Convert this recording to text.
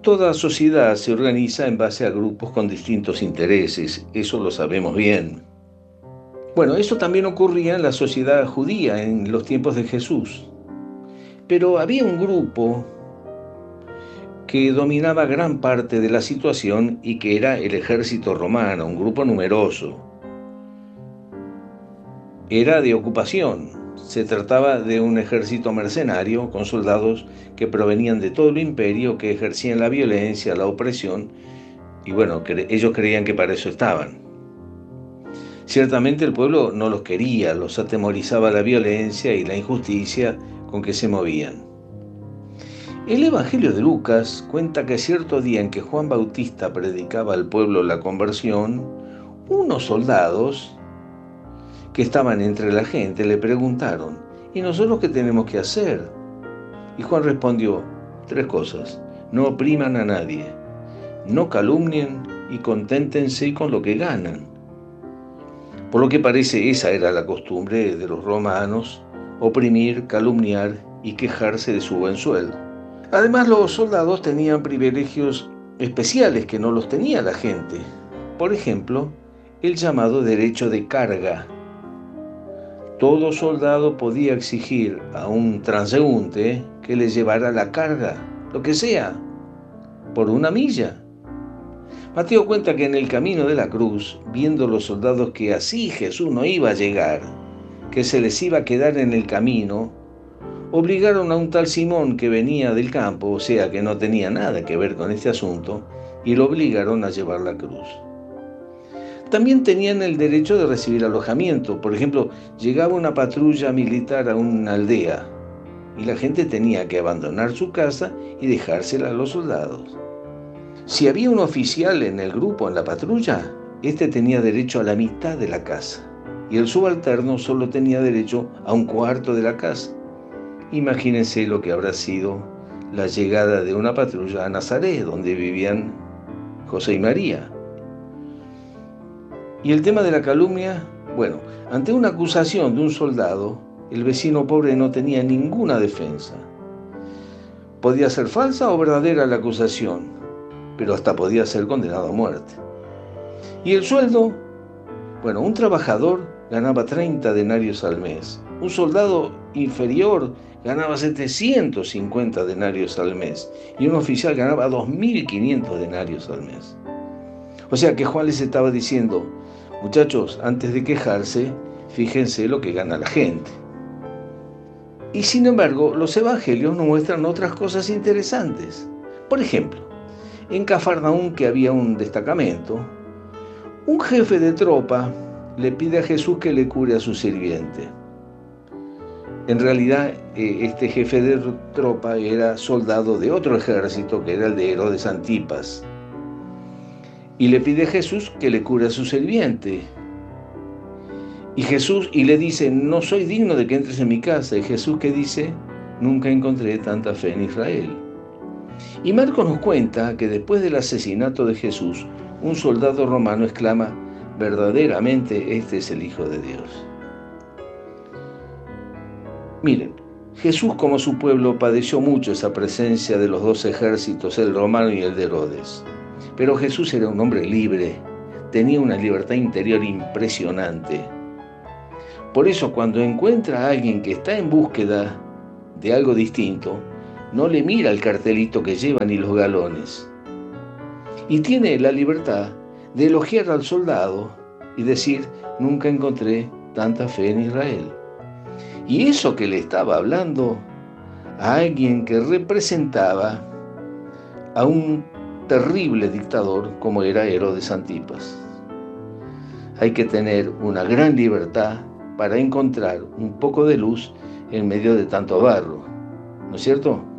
Toda sociedad se organiza en base a grupos con distintos intereses, eso lo sabemos bien. Bueno, eso también ocurría en la sociedad judía en los tiempos de Jesús. Pero había un grupo que dominaba gran parte de la situación y que era el ejército romano, un grupo numeroso. Era de ocupación. Se trataba de un ejército mercenario con soldados que provenían de todo el imperio, que ejercían la violencia, la opresión, y bueno, ellos creían que para eso estaban. Ciertamente el pueblo no los quería, los atemorizaba la violencia y la injusticia con que se movían. El Evangelio de Lucas cuenta que cierto día en que Juan Bautista predicaba al pueblo la conversión, unos soldados que estaban entre la gente le preguntaron: ¿y nosotros qué tenemos que hacer? Y Juan respondió: 3 cosas. No opriman a nadie, no calumnien y conténtense con lo que ganan. Por lo que parece, esa era la costumbre de los romanos: oprimir, calumniar y quejarse de su buen sueldo. Además, los soldados tenían privilegios especiales que no los tenía la gente. Por ejemplo, el llamado derecho de carga. Todo soldado podía exigir a un transeúnte que le llevara la carga, lo que sea, por 1 milla. Mateo cuenta que en el camino de la cruz, viendo los soldados que así Jesús no iba a llegar, que se les iba a quedar en el camino, obligaron a un tal Simón que venía del campo, o sea que no tenía nada que ver con este asunto, y lo obligaron a llevar la cruz. También tenían el derecho de recibir alojamiento. Por ejemplo, llegaba una patrulla militar a una aldea y la gente tenía que abandonar su casa y dejársela a los soldados. Si había un oficial en el grupo, en la patrulla, este tenía derecho a la mitad de la casa y el subalterno solo tenía derecho a 1/4 de la casa. Imagínense lo que habrá sido la llegada de una patrulla a Nazaret, donde vivían José y María. Y el tema de la calumnia, bueno, ante una acusación de un soldado, el vecino pobre no tenía ninguna defensa. Podía ser falsa o verdadera la acusación, pero hasta podía ser condenado a muerte. Y el sueldo, bueno, un trabajador ganaba 30 denarios al mes. Un soldado inferior ganaba 750 denarios al mes. Y un oficial ganaba 2.500 denarios al mes. O sea que Juan les estaba diciendo: muchachos, antes de quejarse, fíjense lo que gana la gente. Y sin embargo, los evangelios nos muestran otras cosas interesantes. Por ejemplo, en Cafarnaúm, que había un destacamento, un jefe de tropa le pide a Jesús que le cure a su sirviente. En realidad, este jefe de tropa era soldado de otro ejército, que era el de Herodes Antipas. Y le pide a Jesús que le cure a su sirviente. Y le dice: no soy digno de que entres en mi casa. Y Jesús, ¿qué dice? Nunca encontré tanta fe en Israel. Y Marcos nos cuenta que después del asesinato de Jesús, un soldado romano exclama: verdaderamente este es el Hijo de Dios. Miren, Jesús, como su pueblo, padeció mucho esa presencia de los 2 ejércitos, el romano y el de Herodes. Pero Jesús era un hombre libre, tenía una libertad interior impresionante. Por eso, cuando encuentra a alguien que está en búsqueda de algo distinto, no le mira el cartelito que lleva ni los galones. Y tiene la libertad de elogiar al soldado y decir: nunca encontré tanta fe en Israel. Y eso que le estaba hablando a alguien que representaba a un terrible dictador como era Herodes Antipas. Hay que tener una gran libertad para encontrar un poco de luz en medio de tanto barro, ¿no es cierto?